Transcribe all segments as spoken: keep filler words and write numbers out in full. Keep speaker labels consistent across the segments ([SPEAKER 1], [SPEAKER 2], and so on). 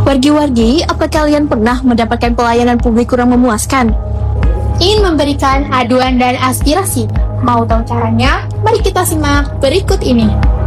[SPEAKER 1] Wargi-wargi, apa kalian pernah mendapatkan pelayanan publik kurang memuaskan?
[SPEAKER 2] Ingin memberikan aduan dan aspirasi? Mau tahu caranya? Mari kita simak berikut ini.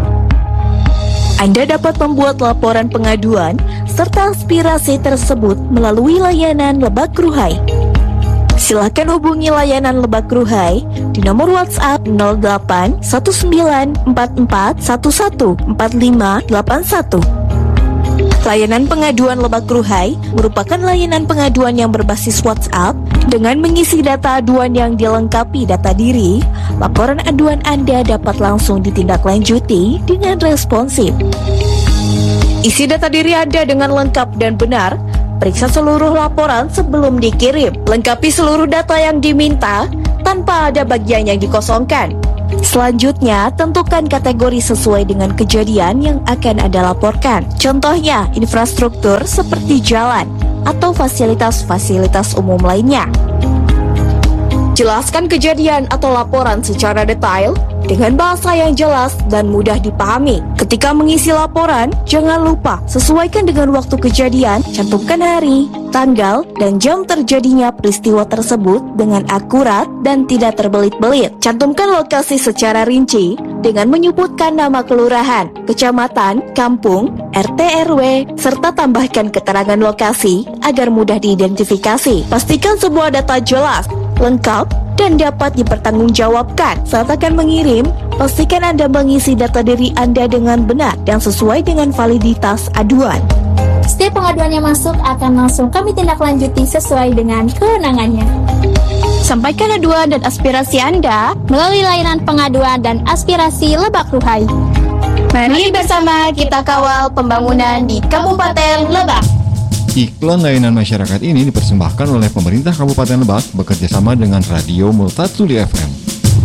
[SPEAKER 3] Anda dapat membuat laporan pengaduan serta aspirasi tersebut melalui layanan Lebak Kruhai. Silakan hubungi layanan Lebak Kruhai di nomor WhatsApp nol delapan satu sembilan empat empat satu satu empat lima delapan satu. Layanan pengaduan Lebak Kruhai merupakan layanan pengaduan yang berbasis WhatsApp dengan mengisi data aduan yang dilengkapi data diri. Laporan aduan Anda dapat langsung ditindaklanjuti dengan responsif. Isi data diri Anda dengan lengkap dan benar. Periksa seluruh laporan sebelum dikirim. Lengkapi seluruh data yang diminta tanpa ada bagian yang dikosongkan. Selanjutnya, tentukan kategori sesuai dengan kejadian yang akan Anda laporkan. Contohnya, infrastruktur seperti jalan atau fasilitas-fasilitas umum lainnya. Jelaskan kejadian atau laporan secara detail dengan bahasa yang jelas dan mudah dipahami. Ketika mengisi laporan, jangan lupa sesuaikan dengan waktu kejadian, cantumkan hari, tanggal, dan jam terjadinya peristiwa tersebut dengan akurat dan tidak terbelit-belit. Cantumkan lokasi secara rinci dengan menyebutkan nama kelurahan, kecamatan, kampung, R T R W, serta tambahkan keterangan lokasi agar mudah diidentifikasi. Pastikan semua data jelas, lengkap, dan dapat dipertanggungjawabkan. Saat akan mengirim, pastikan Anda mengisi data diri Anda dengan benar dan sesuai dengan validitas aduan.
[SPEAKER 2] Setiap pengaduan yang masuk akan langsung kami tindak lanjuti sesuai dengan kewenangannya.
[SPEAKER 1] Sampaikan aduan dan aspirasi Anda
[SPEAKER 2] Melalui layanan pengaduan dan aspirasi Lebak Kruhai.
[SPEAKER 1] Mari bersama kita kawal pembangunan di Kabupaten Lebak.
[SPEAKER 4] Iklan layanan masyarakat ini dipersembahkan oleh pemerintah Kabupaten Lebak bekerjasama dengan Radio Multatuli F M.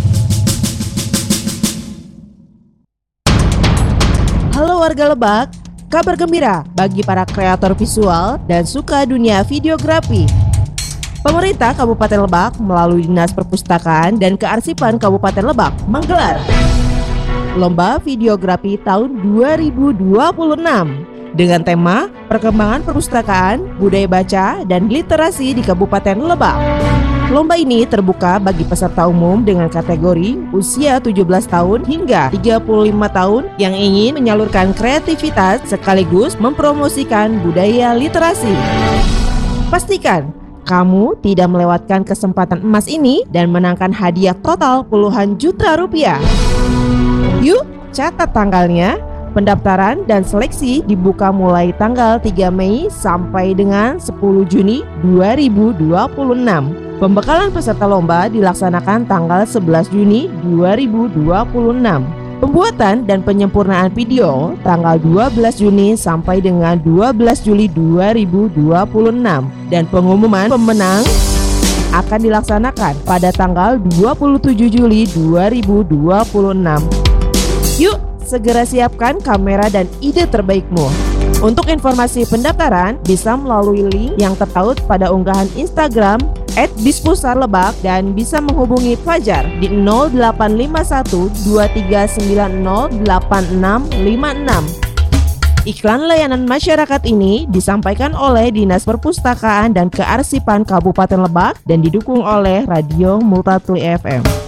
[SPEAKER 5] Halo warga Lebak, kabar gembira bagi para kreator visual dan suka dunia videografi. Pemerintah Kabupaten Lebak melalui Dinas Perpustakaan dan Kearsipan Kabupaten Lebak menggelar Lomba Videografi tahun dua ribu dua puluh enam dengan tema Perkembangan Perpustakaan, Budaya Baca, dan Literasi di Kabupaten Lebak. Lomba ini terbuka bagi peserta umum dengan kategori usia tujuh belas tahun hingga tiga puluh lima tahun yang ingin menyalurkan kreativitas sekaligus mempromosikan budaya literasi. Pastikan kamu tidak melewatkan kesempatan emas ini dan menangkan hadiah total puluhan juta rupiah. Yuk, catat tanggalnya. Pendaftaran dan seleksi dibuka mulai tanggal tiga Mei sampai dengan sepuluh Juni dua ribu dua puluh enam. Pembekalan peserta lomba dilaksanakan tanggal sebelas Juni dua ribu dua puluh enam. Pembuatan dan penyempurnaan video tanggal dua belas Juni sampai dengan dua belas Juli dua ribu dua puluh enam. Dan pengumuman pemenang akan dilaksanakan pada tanggal dua puluh tujuh Juli dua ribu dua puluh enam. Yuk, segera siapkan kamera dan ide terbaikmu. Untuk informasi pendaftaran bisa melalui link yang terpaut pada unggahan Instagram et bispusar lebak dan bisa menghubungi Fajar di nol delapan lima satu dua tiga sembilan nol delapan enam lima enam. Iklan layanan masyarakat ini disampaikan oleh Dinas Perpustakaan dan Kearsipan Kabupaten Lebak dan didukung oleh Radio Multatuli F M.